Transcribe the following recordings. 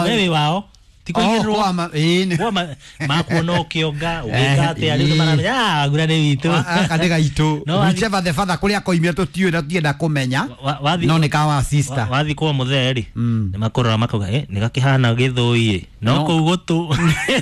wewe wao tikuirwo kwa makuono kionga ugigate ari mana gura ni witu kandiga itu whichever the father kuria koimia tutiwe na tienda kumenya no ni kawa sister wathi kwa mutheri ni makorora makauga ni gakihana githoi no kugutu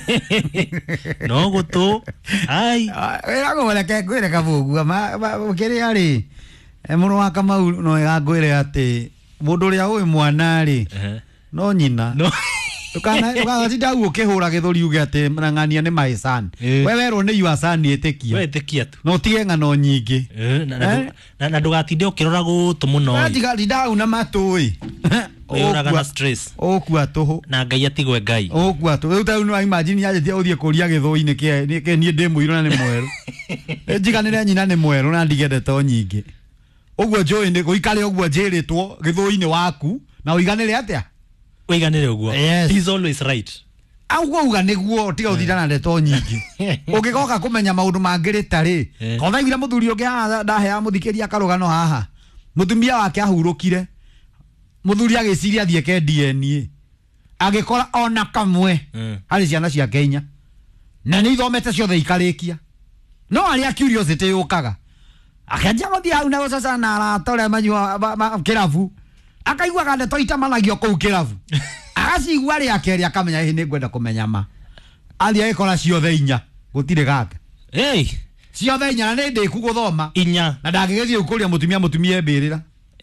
no gutu ai wira ngoreke ngwire kabugu ukiri ari muru wa Kamau no ngwire ati mundu ria uyu mwana ri no nyina no Ukana tinda ukihura githuri uge ati mrangania ni my son. Wewe ro ni your son etikia. We etikia tu. No tie ngano nyingi. Na ndugatinde ukirora gutu muno. Atiga tinda una matui. Uyuraga na stress. Okua tuhu. Na ngai atigwe ngai. Okua tu. Uta no imagine yaje uthie kuria githoi-ini ke nie ndimuiru na ni mweru. Njiganire nyina ni mweru na ndigende to nyingi. Oguo joy ni guikare oguo njiritwo githoi-ini waku na uiganire atia? Uiganire uguo. He's always right. Augo uga niguo tiga uthirana ndeto nyingi. Ugigoka kumenya maundu mangiri tari. Kotha ira muthuri ungi ndahe ya muthikiria karugano haha. Mutumia wake ahurukire. Muthuri agiciria thieke DNA. Agikora ona kamwe. Hari ciana cia Kenya. Na ni ithomete ciothe ikarikia. No ari curiosity yukaga. Akajia guthia hau na sasa na aratore manyua kiravu. Akaigua gande toita managio kou kiravu. Agacigua ri akeri akamenya hi ni ngwenda kumenya ma. Ali aikora ciothe inya gutire gaka. Ciothe inya na ndi kuguthoma. Inya. Na ndagigethie ukuria mutumia ebirira.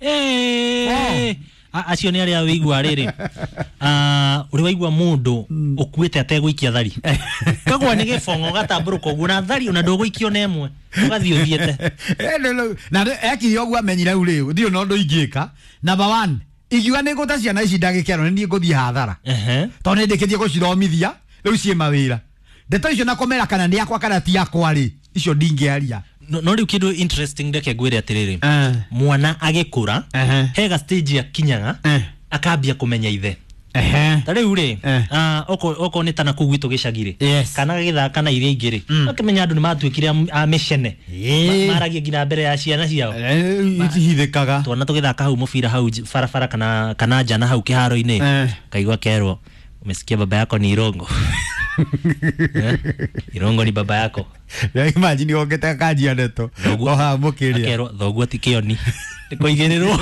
Acio ni aria wigua riri. Uri waigua mundu ukuite ategwikia thari. Kagwa ni gifongo gatamburuka ugu na thari una ndugwikio na emwe. Ugathi uthiete. Na eki ogwa menyira uri ndio no ndo ingika. Number 1 igiwa ni guta ciana ici ndagikero ni nguthie hathara. To ni ndikithie guciromithia riu cie mawira. Ndeto icio na komera kana ni akwa kana ti yakwa ri icio ndingiaria. No riu kindu interesting ndeke ngwire atiriri. Mwana agikura hega stage ya kinyaga akambia kumenya ithe. Tare ure oko ni tana kugwitu gicagire kana githaka na iria ingiri akimenya andu ni matwikire a mishene maragie ngina mbere ya ciana ciao itihithikaga twana tugithaka hau mubira hau farafara kana jana hau kiharo-ini kaigwa kerwo umesikia baba yako ni Irongo. Irongo ni baba yako. Imagine ongete kanjia ndeto oha mukiria kerwo thoguo ti kioni ndikoigiriro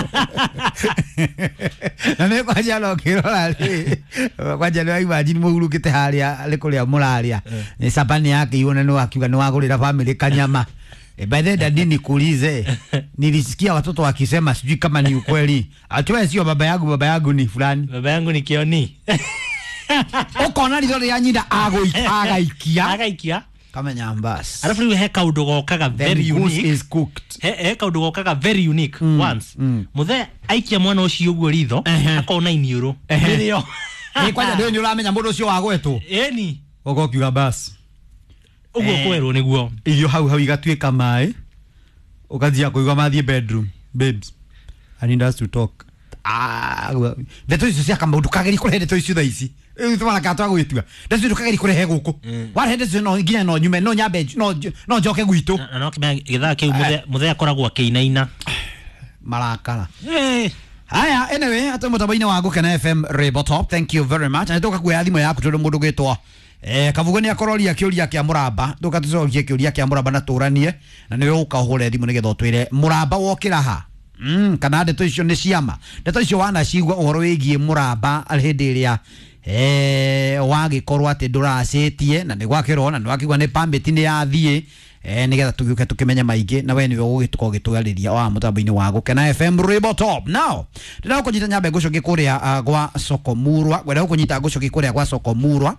na ne kwaja no kirora ri kwaja no imagine muhurukite haria rikuria muraria ni sabani yake ione no akiuga no wagurira family kanyama. By the way nikuulize nilisikia watoto wakisema sijui kama ni ukweli atiwe sio baba yangu ni fulani, baba yangu ni Kioni. Ukona ritho ya nyinda agaikia kama nyambas. Alafu ni heka udogo kaga very unique is cooked. Heka udogo kaga very unique once. Muthe aikia mwana ucio uguo ritho akona iniuru. Nirio. Ni kwaja ndio ni uramenya mundu ucio wagwetwo. Eni. Ugokiuga bas. Uguo kwerwo niguo. Iyo hau igatuika mai. Ukathia kuigwa mathie bedroom. Babes. I need us to talk. Ndeto icio cia Kamau kageri kurehe ndeto icio thaici. Tumana ka twagwitua. Ndeto kageri kurehe guku. Ware ndeto no nginya no nyume no nyambe no njoke gwitu. No kimya githaa kiu muthe akoragwo akinaina. Marakara. Haya, anyway, atomo tabaina wa Gukena FM Rebo Top. Thank you very much. Nitoka kuya thimo yaku tondu mundu gwitwa Kavugo ni akororia kiuria kia Muramba. Ndoka tucokie kiuria kia Muramba na turanie na niwe ukahore thimu nigetho twire Muramba wokira ha. Kana ndeto icio ni ciama. Ndeto icio wana cigwa uhoro wigie Muramba alhindi iria wagikorwo ati nduracitie na ni gwakirwo na ndwakigwa ni permit ni yathie nigetha tugiuke tukimenya maingi na we niwe ugituko gitugariria wa mutambo-ini wa Gukena FM Rebo Top. Now ndira kunyita nyambe gucoki kuria gwa Soko Murwa gwera kunyita gucoki kuria gwa Soko Murwa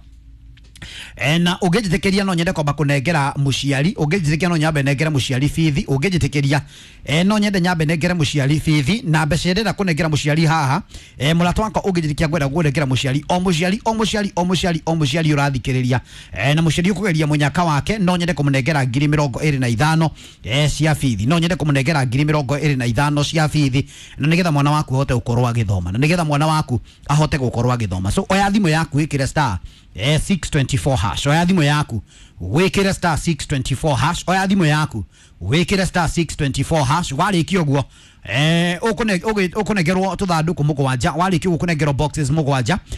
na ugejitekeria no nyende kwamba kunengera muciari ugejitekeria no nyambe nengera muciari fithi ugejitekeria no nyende nyambe nengera muciari fithi na mbecende na kunengera muciari haha mulato wako ugejitekeria gwenda kunengera muciari o muciari urathikiriria na muciari ukugeria munyaka wake no nyende kumunengera 25,000 cia fithi no nyende kumunengera 25,000 cia fithi na nigetha mwana waku ahote gukorwo agithoma na nigetha mwana waku ahote gukorwo agithoma. So oya thimu yaku ikire star 624 hash oya thimu yaku wikire star 624 hash oya thimu yaku wikire star 624 hash warikio guo ukunegerwo tuthanduku mugwanja warikio kunegerwo boxes mugwanja